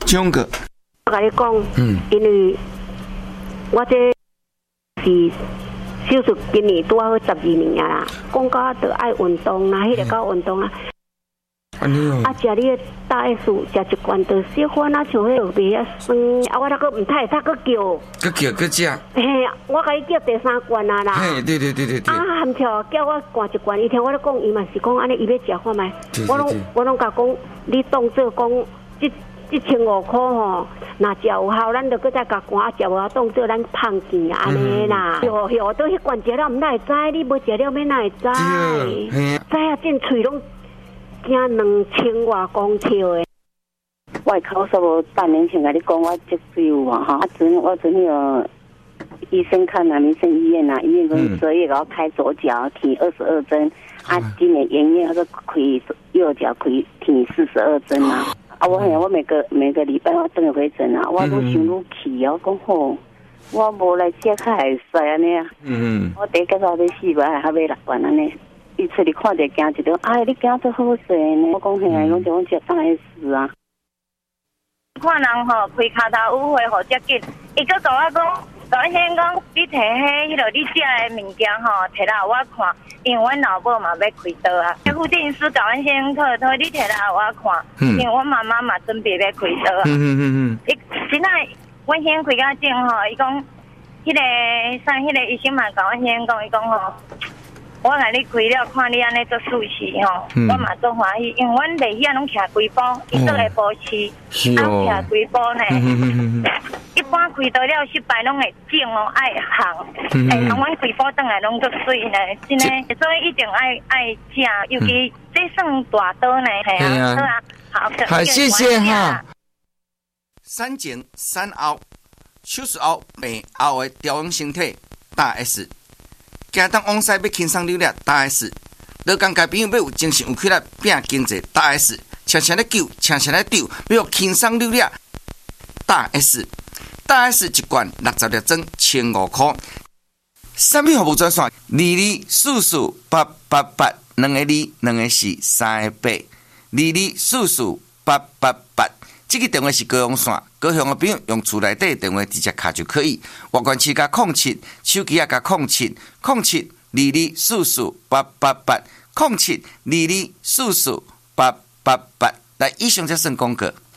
中国。 我跟你讲，因为我这是手术今年拄好12年啊啦，讲到就爱运动啊，迄个搞运动啊。啊，食你的大 S， 食一罐就小可那像迄个味啊酸，啊，我那个唔太，他个叫， 个食。 嘿，我甲伊叫第3罐啊啦。 嘿，对。 啊，含跳叫我灌一罐，伊听我咧讲，伊嘛是讲安尼，伊要食看卖。我拢甲讲，你当做讲这1500块吼，若食有效，咱就搁再甲灌，啊，食无效当做咱胖钱安尼啦。哟，都迄罐食了毋哪会知？你无食了要哪会知？知啊，进喙拢。惊2000外公尺的， 我口说无半年前甲你讲，我脊椎有嘛哈，我昨天有医生看了民生医院呐，医院讲12月给我开左脚踢22针，啊，今年元月他说开右脚开踢42针啊，我每个礼拜我等下回诊啊，我愈想愈气啊，我讲好，我无来遮较会使安尼啊，我第一个早要4万，还买6万安尼。伊出嚟看者惊一条，哎，你惊做好势呢？我讲嘿啊，讲就讲食大 S 啊。 看人吼开骹头舞会好遮紧，伊搁甲我讲，甲我先讲，你摕迄落你食的物件吼，摕来我看，因为阮老母嘛要开刀啊。护定师甲阮先讨，你摕来我看，因为阮妈妈嘛准备要开刀啊。伊现在阮先开到正吼，伊讲，迄个医生嘛甲阮先讲，伊讲吼。我甲你开了，看你安尼做舒适吼，我嘛做欢喜，因为阮内耳拢徛规包，伊做下保持，徛规包呢。一般开刀了失败拢会整哦，爱行，阮规包转来拢足水呢，真诶，所以一定爱食，尤其这算大刀呢，系啊，好， 谢谢哈。3前3后，手术后病后的调养身体，大 S。行当往西要轻松溜达，大 S；劳工界朋友要有精神有气力，拼经济，大 S；常常咧救，常常咧丢，要轻松溜达，大 S。大 S 一罐60粒装，1500块。产品服务专线22448882个2个4 3个822448882。这个电话是高雄线，高雄的朋友用厝内底电话直接卡就可以。外关市加07，手机也加07224488820722448888。来，以上才算广告。